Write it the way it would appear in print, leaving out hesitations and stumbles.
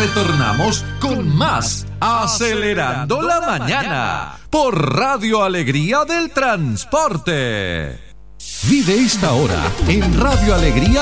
retornamos con más Acelerando la Mañana por Radio Alegría del Transporte. Vive esta hora en Radio Alegría